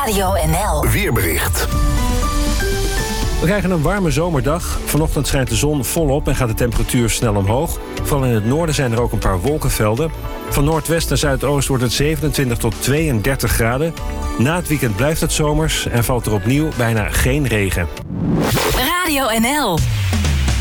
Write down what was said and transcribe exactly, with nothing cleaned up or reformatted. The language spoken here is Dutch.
Radio N L. Weerbericht. We krijgen een warme zomerdag. Vanochtend schijnt de zon volop en gaat de temperatuur snel omhoog. Vooral in het noorden zijn er ook een paar wolkenvelden. Van noordwest naar zuidoost wordt het zevenentwintig tot tweeëndertig graden. Na het weekend blijft het zomers en valt er opnieuw bijna geen regen. Radio N L.